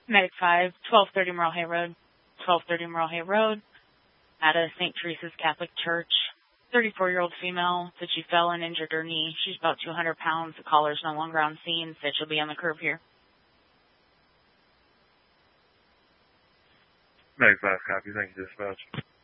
Medic 5, 1230 Merle Hay Road. 1230 Merle Hay Road at a St. Teresa's Catholic Church. 34-year-old female said she fell and injured her knee. She's about 200 pounds. The caller's no longer on scene. Said she'll be on the curb here. Medic 5, copy. Thank you, dispatch.